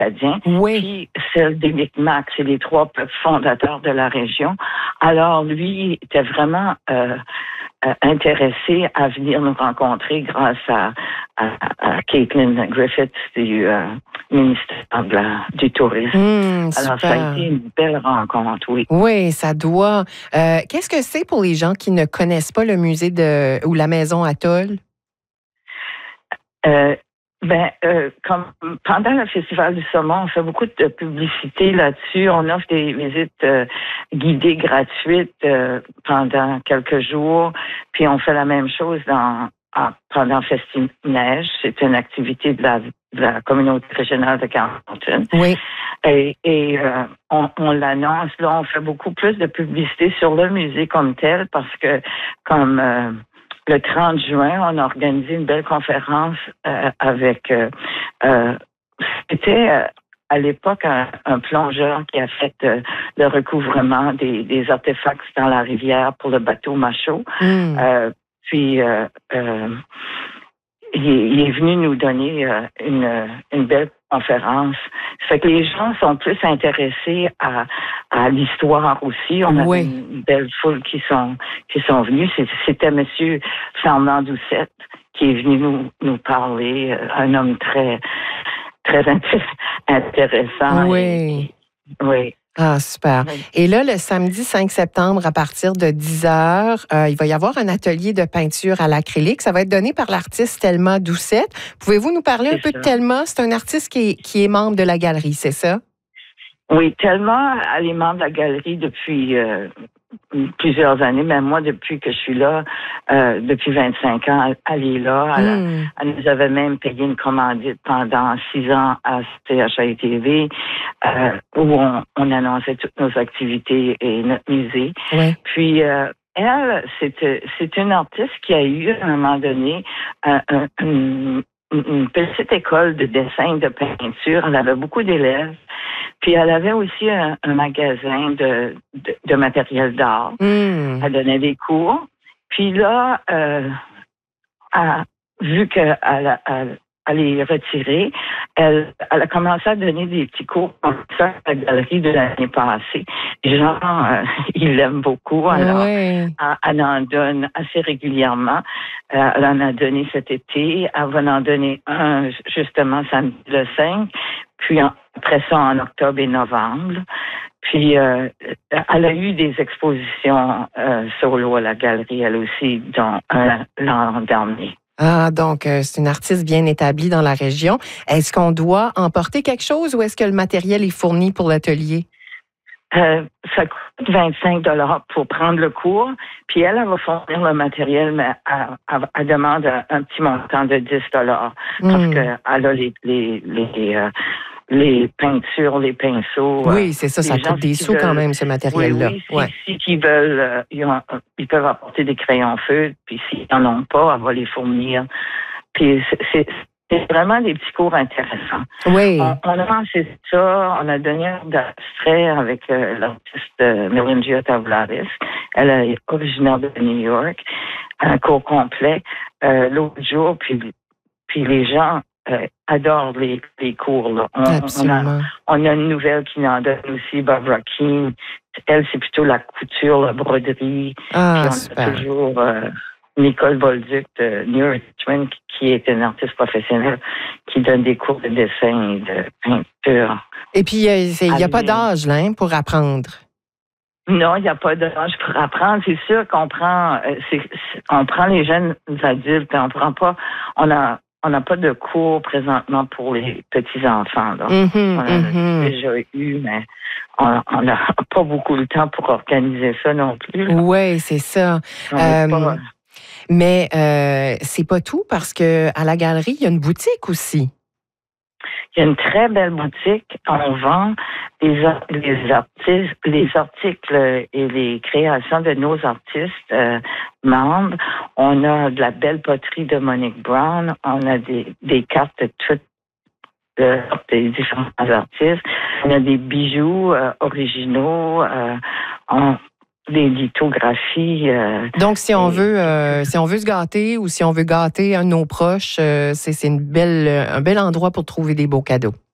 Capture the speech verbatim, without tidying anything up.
acadiens, oui. puis celle des Micmacs, c'est les trois peuples fondateurs de la région. Alors, lui était vraiment euh, euh, intéressé à venir nous rencontrer grâce à, à, à Caitlin Griffiths du euh, ministère de la, du Tourisme. Mmh, Alors, super. ça a été une belle rencontre, oui. Oui, ça doit. Euh, qu'est-ce que c'est pour les gens qui ne connaissent pas le musée de ou la maison Atoll? Euh, ben, euh, comme pendant le Festival du Saumon, on fait beaucoup de publicité là-dessus. On offre des visites euh, guidées gratuites euh, pendant quelques jours. Puis on fait la même chose dans en, pendant Festi-Neige. C'est une activité de la, de la communauté régionale de Carleton. Oui. Et, et euh, on, on l'annonce. Là, on fait beaucoup plus de publicité sur le musée comme tel parce que comme euh, le trente juin, on a organisé une belle conférence euh, avec... Euh, euh, c'était euh, à l'époque un, un plongeur qui a fait euh, le recouvrement des, des artefacts dans la rivière pour le bateau Machaut. Mm. Euh, puis, euh, euh, il, il est venu nous donner euh, une, une belle conférence. Ça fait que les gens sont plus intéressés à, à l'histoire aussi. On oui. a une belle foule qui sont qui sont venus. C'était Monsieur Fernand Doucette qui est venu nous, nous parler, un homme très très intéressant. Oui. Et, oui. Ah, super. Et là, le samedi cinq septembre, à partir de dix heures, euh, il va y avoir un atelier de peinture à l'acrylique. Ça va être donné par l'artiste Thelma Doucette. Pouvez-vous nous parler un peu ça. de Thelma? C'est un artiste qui est, qui est membre de la galerie, c'est ça? Oui, Thelma, elle est membre de la galerie depuis euh, plusieurs années, même moi, depuis que je suis là, euh, depuis vingt-cinq ans, elle, elle est là. Elle, mm. elle nous avait même payé une commandite pendant six ans à C H A T V, euh, où on, on annonçait toutes nos activités et notre musée. Oui. Puis, euh, elle, c'est, c'est une artiste qui a eu, à un moment donné, un, un, une, une petite école de dessin, de peinture. Elle avait beaucoup d'élèves. Puis elle avait aussi un, un magasin de, de, de matériel d'art. Mm. Elle donnait des cours. Puis là, euh, elle, vu qu'elle elle, elle est retirée, elle, elle a commencé à donner des petits cours comme ça à la galerie de l'année passée. Les gens, euh, ils l'aiment beaucoup. Alors, oui. elle, elle en donne assez régulièrement. Euh, elle en a donné cet été. Elle va en donner un, justement, samedi le cinq. Puis après ça, en octobre et novembre. Puis, euh, elle a eu des expositions euh, solo à la galerie, elle aussi, dont un l'an dernier. Ah, donc euh, c'est une artiste bien établie dans la région. Est-ce qu'on doit emporter quelque chose ou est-ce que le matériel est fourni pour l'atelier? Euh, ça coûte vingt-cinq dollars pour prendre le cours, puis elle, elle va fournir le matériel, mais elle, elle, elle demande un, un petit montant de dix dollars parce mm. qu'elle a les... les, les euh, les peintures, les pinceaux. Oui, c'est ça, ça coûte des sous veulent, quand même, ce matériel-là. Oui, oui, ouais. si, si ils veulent, euh, ils, ont, ils peuvent apporter des crayons feutres, puis s'ils n'en ont pas, elle va les fournir. Puis c'est, c'est, c'est vraiment des petits cours intéressants. Oui. On, on a lancé ça, on a donné un d'abstrait avec euh, l'artiste euh, Melingia Tavlaris. Elle est originaire de New York. Un cours complet euh, l'autre jour, puis, puis les gens Euh, adore les, les cours. Là. On, Absolument. On a, on a une nouvelle qui en donne aussi, Barbara Keane. Elle, c'est plutôt la couture, la broderie. Ah, puis on super. a toujours euh, Nicole Bolduc de New Richmond, qui est une artiste professionnelle, qui donne des cours de dessin et de peinture. Et puis, il n'y a pas d'âge là, hein, pour apprendre. Non, il n'y a pas d'âge pour apprendre. C'est sûr qu'on prend, euh, c'est, c'est, on prend les jeunes adultes, on prend pas, on a On n'a pas de cours présentement pour les petits-enfants. Là. Mm-hmm, on en a mm-hmm. déjà eu, mais on n'a pas beaucoup le temps pour organiser ça non plus. Oui, c'est ça. Euh, pas... Mais euh, c'est pas tout parce que à la galerie, il y a une boutique aussi. Il y a une très belle boutique. On vend les, les artistes, les articles et les créations de nos artistes euh, membres. On a de la belle poterie de Monique Brown. On a des, des cartes de toutes euh, des différents artistes. On a des bijoux euh, originaux. Euh, on, des lithographies. Euh, Donc, si on et... veut, euh, si on veut se gâter ou si on veut gâter un de nos proches, euh, c'est, c'est une belle, un bel endroit pour trouver des beaux cadeaux.